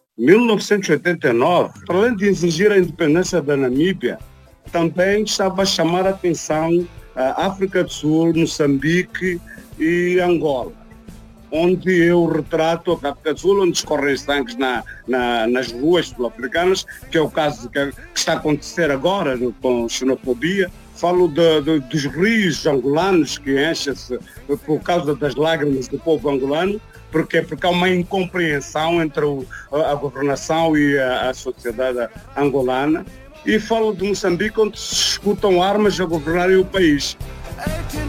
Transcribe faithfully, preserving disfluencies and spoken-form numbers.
mil novecentos e oitenta e nove, para além de exigir a independência da Namíbia, também estava a chamar a atenção a África do Sul, Moçambique e Angola, onde eu retrato a África do Sul, onde escorrem sangues na, na, nas ruas sul-africanas, que é o caso que, que está a acontecer agora com xenofobia. Falo de, de, dos rios angolanos que enchem-se por causa das lágrimas do povo angolano, porque, porque há uma incompreensão entre o, a, a governação e a, a sociedade angolana. E falo de Moçambique, onde se escutam armas a governarem o país.